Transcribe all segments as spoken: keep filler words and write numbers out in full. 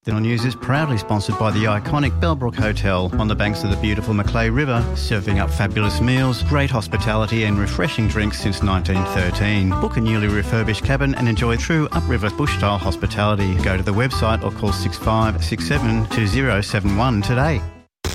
The news is proudly sponsored by the iconic Bellbrook Hotel on the banks of the beautiful Macleay River, serving up fabulous meals, great hospitality and refreshing drinks since nineteen thirteen. Book a newly refurbished cabin and enjoy true upriver bush-style hospitality. Go to the website or call six five six seven two zero seven one today.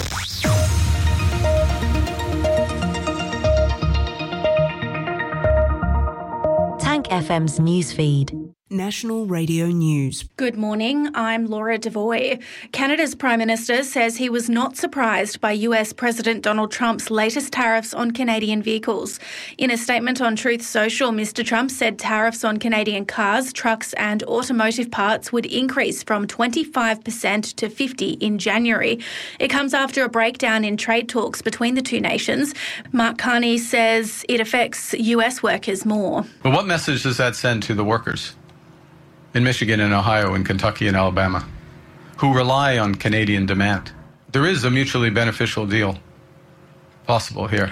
Tank F M's newsfeed. National Radio News. Good morning, I'm Laura Devoy. Canada's Prime Minister says he was not surprised by U S President Donald Trump's latest tariffs on Canadian vehicles. In a statement on Truth Social, Mister Trump said tariffs on Canadian cars, trucks and automotive parts would increase from twenty-five percent to fifty percent in January. It comes after a breakdown in trade talks between the two nations. Mark Carney says it affects U S workers more. But what message does that send to the workers in Michigan and Ohio and Kentucky and Alabama, who rely on Canadian demand? There is a mutually beneficial deal possible here,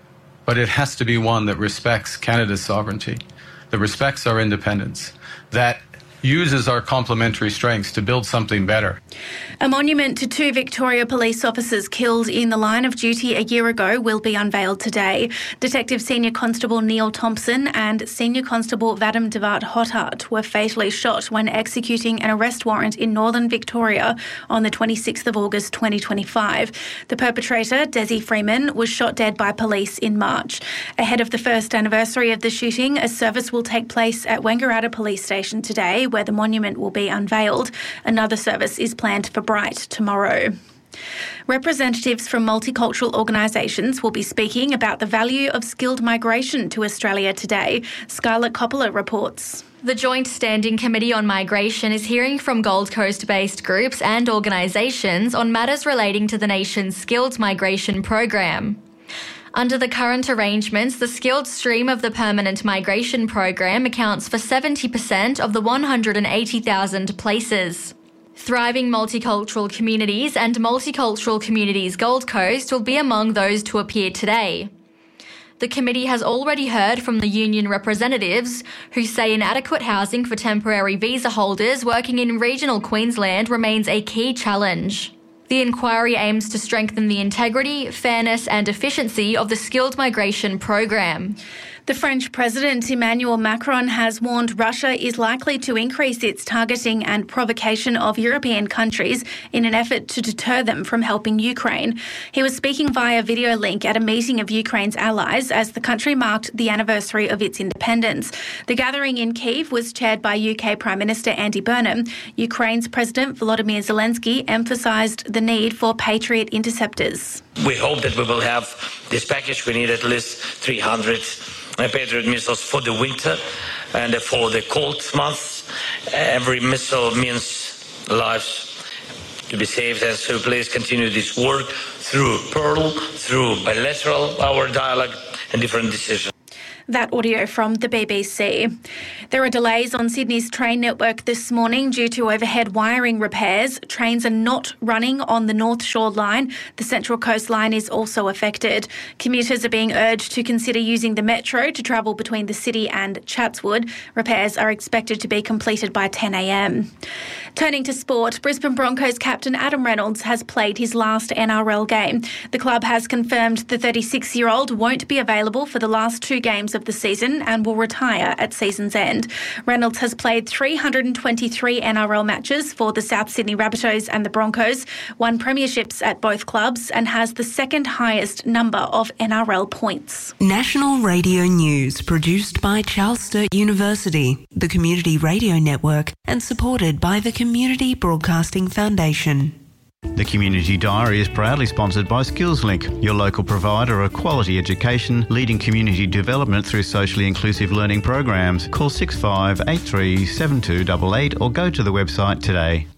but it has to be one that respects Canada's sovereignty, that respects our independence, that uses our complementary strengths to build something better. A monument to two Victoria police officers killed in the line of duty a year ago will be unveiled today. Detective Senior Constable Neil Thompson and Senior Constable Vadim Devat Hothart were fatally shot when executing an arrest warrant in northern Victoria on the twenty-sixth of August twenty twenty-five. The perpetrator, Desi Freeman, was shot dead by police in March. Ahead of the first anniversary of the shooting, a service will take place at Wangaratta Police Station today, where the monument will be unveiled. Another service is planned for Bright tomorrow. Representatives from multicultural organisations will be speaking about the value of skilled migration to Australia today. Scarlett Coppola reports. The Joint Standing Committee on Migration is hearing from Gold Coast-based groups and organisations on matters relating to the nation's skilled migration program. Under the current arrangements, the skilled stream of the permanent migration program accounts for seventy percent of the one hundred eighty thousand places. Thriving Multicultural Communities and Multicultural Communities Gold Coast will be among those to appear today. The committee has already heard from the union representatives, who say inadequate housing for temporary visa holders working in regional Queensland remains a key challenge. The inquiry aims to strengthen the integrity, fairness and efficiency of the skilled migration program. The French President Emmanuel Macron has warned Russia is likely to increase its targeting and provocation of European countries in an effort to deter them from helping Ukraine. He was speaking via video link at a meeting of Ukraine's allies as the country marked the anniversary of its independence. The gathering in Kyiv was chaired by U K Prime Minister Andy Burnham. Ukraine's President Volodymyr Zelensky emphasised the need for Patriot interceptors. We hope that we will have this package. We need at least three hundred Patriot missiles for the winter and for the cold months. Every missile means lives to be saved, and so please continue this work through Pearl, through bilateral, our dialogue and different decisions. That audio from the B B C. There are delays on Sydney's train network this morning due to overhead wiring repairs. Trains are not running on the North Shore line. The Central Coast line is also affected. Commuters are being urged to consider using the metro to travel between the city and Chatswood. Repairs are expected to be completed by ten a m. Turning to sport, Brisbane Broncos captain Adam Reynolds has played his last N R L game. The club has confirmed the thirty-six-year-old won't be available for the last two games of the season and will retire at season's end. Reynolds has played three hundred twenty-three N R L matches for the South Sydney Rabbitohs and the Broncos, won premierships at both clubs and has the second highest number of N R L points. National Radio News, produced by Charles Sturt University, the Community Radio Network, and supported by the Community Broadcasting Foundation. The Community Diary is proudly sponsored by SkillsLink, your local provider of quality education, leading community development through socially inclusive learning programs. Call six five eight three seven two eight eight or go to the website today.